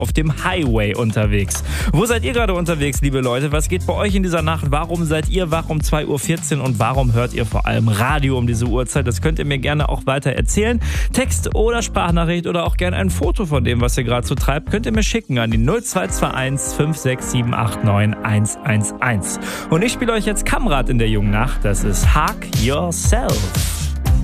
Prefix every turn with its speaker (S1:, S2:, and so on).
S1: auf dem Highway unterwegs. Wo seid ihr gerade unterwegs, liebe Leute? Was geht bei euch in dieser Nacht? Warum seid ihr wach um 2.14 Uhr und warum hört ihr vor allem Radio um diese Uhrzeit? Das könnt ihr mir gerne auch weiter erzählen. Text oder Sprachnachricht oder auch gerne ein Foto von dem, was ihr gerade so treibt, könnt ihr mir schicken an die 0221 56789 111. Und ich spiele euch jetzt Kamrat in der jungen Nacht. Das ist Hug Yourself.